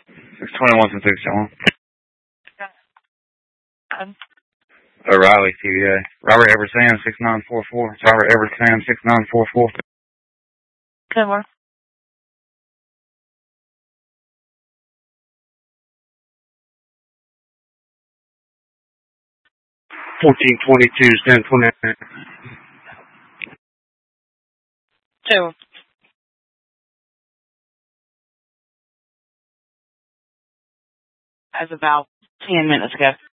621 some 6 O'Reilly, CVA. Robert Eversand, 6944. It's Robert Eversand, 6944. Good work. $14.22, 10:29. 2. As about 10 minutes ago.